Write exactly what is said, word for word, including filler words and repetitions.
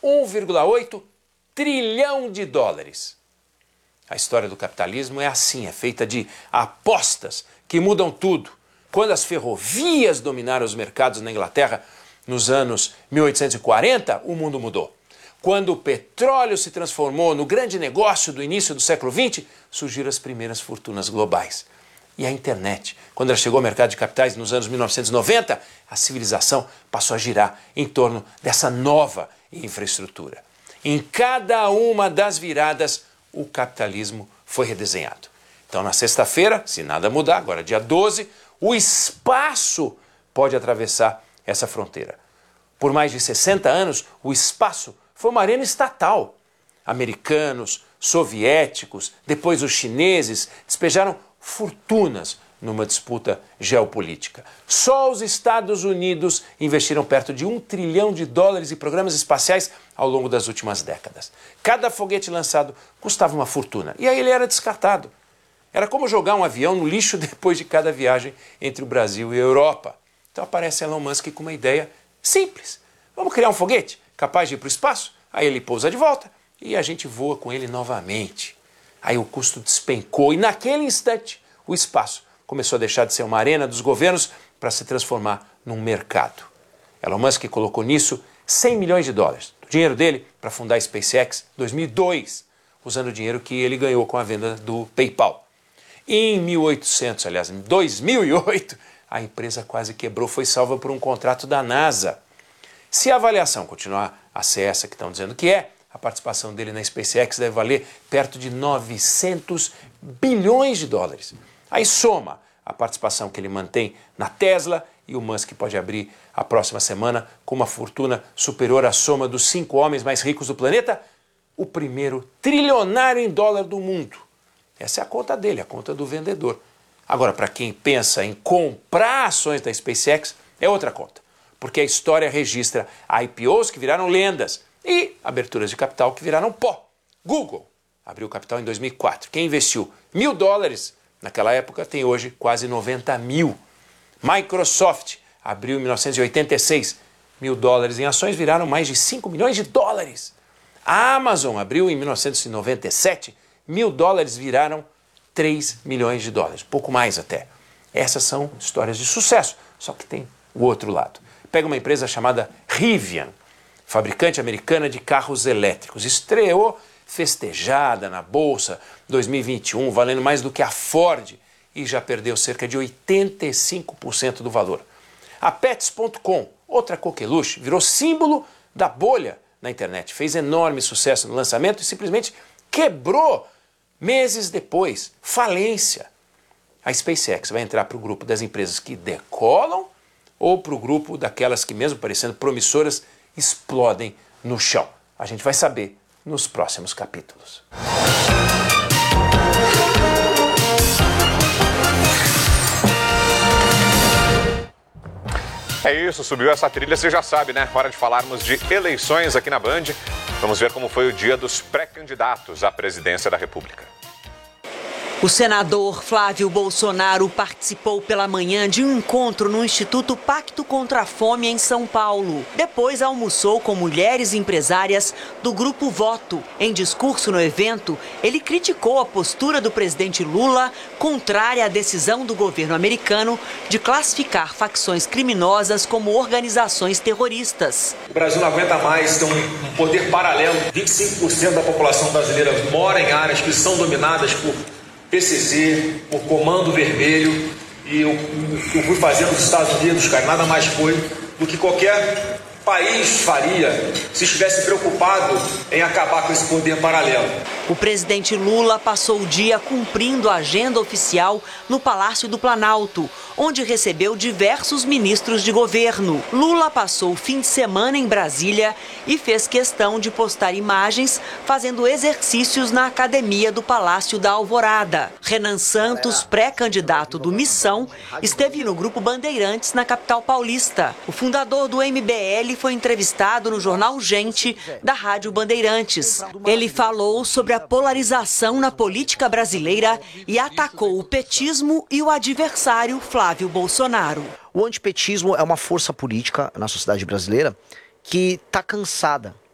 um vírgula oito trilhão de dólares. A história do capitalismo é assim, é feita de apostas que mudam tudo. Quando as ferrovias dominaram os mercados na Inglaterra nos anos mil oitocentos e quarenta, o mundo mudou. Quando o petróleo se transformou no grande negócio do início do século vinte, surgiram as primeiras fortunas globais. E a internet, quando ela chegou ao mercado de capitais nos anos mil novecentos e noventa, a civilização passou a girar em torno dessa nova infraestrutura. Em cada uma das viradas, o capitalismo foi redesenhado. Então, na sexta-feira, se nada mudar, agora dia doze, o espaço pode atravessar essa fronteira. Por mais de sessenta anos, o espaço foi uma arena estatal. Americanos, soviéticos, depois os chineses despejaram fortunas numa disputa geopolítica. Só os Estados Unidos investiram perto de um trilhão de dólares em programas espaciais ao longo das últimas décadas. Cada foguete lançado custava uma fortuna e aí ele era descartado. Era como jogar um avião no lixo depois de cada viagem entre o Brasil e a Europa. Então aparece Elon Musk com uma ideia simples. Vamos criar um foguete capaz de ir para o espaço? Aí ele pousa de volta e a gente voa com ele novamente. Aí o custo despencou e naquele instante o espaço começou a deixar de ser uma arena dos governos para se transformar num mercado. Elon Musk colocou nisso cem milhões de dólares, do dinheiro dele, para fundar a SpaceX em dois mil e dois, usando o dinheiro que ele ganhou com a venda do PayPal. Em mil e oitocentos, aliás, em dois mil e oito, a empresa quase quebrou, foi salva por um contrato da NASA. Se a avaliação continuar a ser essa que estão dizendo que é, a participação dele na SpaceX deve valer perto de novecentos bilhões de dólares. Aí soma a participação que ele mantém na Tesla e o Musk pode abrir a próxima semana com uma fortuna superior à soma dos cinco homens mais ricos do planeta, o primeiro trilionário em dólar do mundo. Essa é a conta dele, a conta do vendedor. Agora, para quem pensa em comprar ações da SpaceX, é outra conta, porque a história registra I P Os que viraram lendas e aberturas de capital que viraram pó. Google abriu capital em dois mil e quatro. Quem investiu mil dólares naquela época tem hoje quase noventa mil. Microsoft abriu em mil novecentos e oitenta e seis. Mil dólares em ações viraram mais de cinco milhões de dólares. A Amazon abriu em mil novecentos e noventa e sete. Mil dólares viraram três milhões de dólares. Pouco mais até. Essas são histórias de sucesso. Só que tem o outro lado. Pega uma empresa chamada Rivian, fabricante americana de carros elétricos. Estreou festejada na Bolsa dois mil e vinte e um, valendo mais do que a Ford, e já perdeu cerca de oitenta e cinco por cento do valor. A Pets ponto com, outra coqueluche, virou símbolo da bolha na internet. Fez enorme sucesso no lançamento e simplesmente quebrou meses depois. Falência. A SpaceX vai entrar para o grupo das empresas que decolam ou para o grupo daquelas que, mesmo parecendo promissoras, explodem no chão? A gente vai saber nos próximos capítulos. É isso, subiu essa trilha, você já sabe, né? Hora de falarmos de eleições aqui na Band. Vamos ver como foi o dia dos pré-candidatos à presidência da República. O senador Flávio Bolsonaro participou pela manhã de um encontro no Instituto Pacto contra a Fome em São Paulo. Depois almoçou com mulheres empresárias do Grupo Voto. Em discurso no evento, ele criticou a postura do presidente Lula contrária à decisão do governo americano de classificar facções criminosas como organizações terroristas. O Brasil não aguenta mais ter um poder paralelo. vinte e cinco por cento da população brasileira mora em áreas que são dominadas por P C C, por Comando Vermelho, e eu, eu fui fazer nos Estados Unidos, cara, nada mais foi do que qualquer país faria se estivesse preocupado em acabar com esse poder paralelo. O presidente Lula passou o dia cumprindo a agenda oficial no Palácio do Planalto, onde recebeu diversos ministros de governo. Lula passou o fim de semana em Brasília e fez questão de postar imagens fazendo exercícios na academia do Palácio da Alvorada. Renan Santos, pré-candidato do Missão, esteve no Grupo Bandeirantes na capital paulista. O fundador do M B L foi entrevistado no jornal Gente, da Rádio Bandeirantes. Ele falou sobre a polarização na política brasileira e atacou o petismo e o adversário Flávio Bolsonaro. O antipetismo é uma força política na sociedade brasileira que está cansada